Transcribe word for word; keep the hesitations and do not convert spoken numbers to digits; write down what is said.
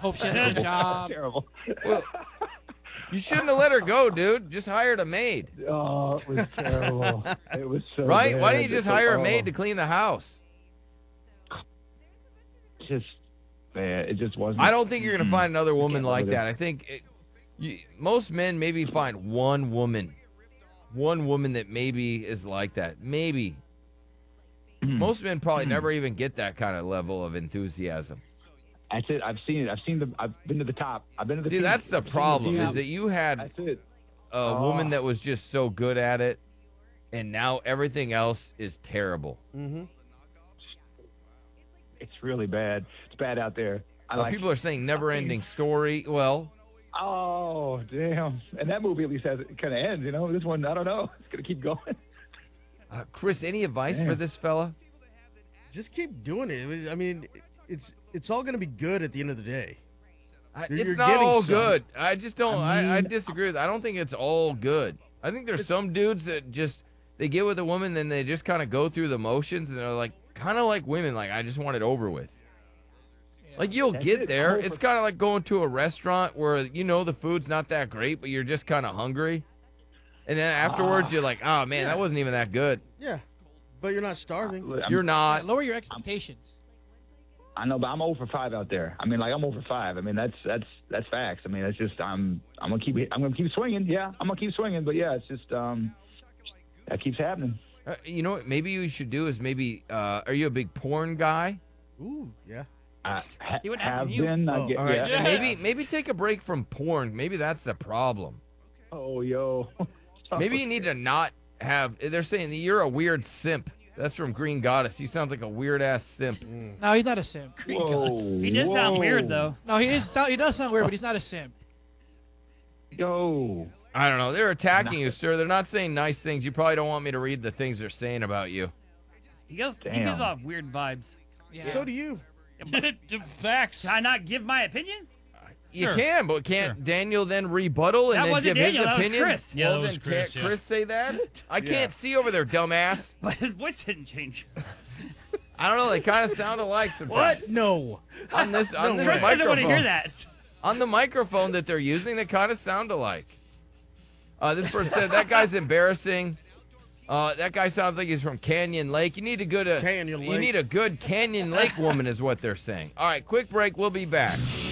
Hope she has a good job. Terrible. Well, you shouldn't have let her go, dude. Just hired a maid. Oh, it was terrible. It was so Right? bad. Why don't you just So- hire a oh, maid to clean the house? Just, man, it just wasn't. I don't think you're going to find another woman can't like live with that. I think it, you, most men maybe find one woman. One woman that maybe is like that. Maybe. Most men probably never even get that kind of level of enthusiasm. That's it. I've seen it. I've seen the. I've been to the top. I've been to the. See, peak. that's the I've seen problem, view. is that you had That's it. a Oh. woman that was just so good at it, and now everything else is terrible. Mm-hmm. It's really bad. It's bad out there. I Uh, like. people are saying never-ending story. Well, Oh damn! And that movie at least has it kind of ends. You know, this one I don't know. It's gonna keep going. uh, Chris, any advice for Damn. this fella? Just keep doing it. I mean, it's it's all going to be good at the end of the day. I, You're- it's you're not getting all some. good. I just don't. I I, I mean- disagree with. I don't think it's all good. I think there's some dudes that just they get with a woman, then they just kind of go through the motions, and they're like, kind of like women. Like, I just want it over with. Like, you'll That's get it. there. I'm It's over- kind of like going to a restaurant where you know the food's not that great, but you're just kind of hungry, and then afterwards you're like, oh man, that wasn't even that good. Yeah, but you're not starving. I'm- You're not. Lower your expectations. I know, but I'm over five out there. I mean, like I'm over five. I mean, that's that's that's facts. I mean, that's just I'm I'm gonna keep I'm gonna keep swinging. Yeah, I'm gonna keep swinging. But yeah, it's just um that keeps happening. Uh, you know what? Maybe you should do is maybe. Uh, are you a big porn guy? Ooh, yeah. I ha- He wasn't have asking you. been. I Oh, get, All right. yeah. Maybe maybe take a break from porn. Maybe that's the problem. Oh, yo. Maybe you need to not have. They're saying that you're a weird simp. That's from Green Goddess. He sounds like a weird ass simp. No, he's not a simp. Whoa, He does sound weird whoa. though. No, he is. He does sound weird, but he's not a simp. Yo. I don't know. They're attacking you, sir. They're not saying nice things. You probably don't want me to read the things they're saying about you. He goes. He Damn. gives off weird vibes. Yeah. So do you. Facts. Can I not give my opinion? You Sure. can, but can't Sure. Daniel then rebuttal and That then wasn't give Daniel, his that was opinion? Chris. Yeah, well, that was then Chris, can't yeah. Chris say that? I Yeah. can't see over there, dumbass. But his voice didn't change. I don't know. They kind of sound alike sometimes. What? No. On this, on this Chris doesn't want to hear microphone. that. On the microphone that they're using, they kind of sound alike. Uh, this person said that guy's embarrassing. Uh, that guy sounds like he's from Canyon Lake. You need a good uh, Canyon You Lake. need a good Canyon Lake woman, is what they're saying. All right, quick break. We'll be back.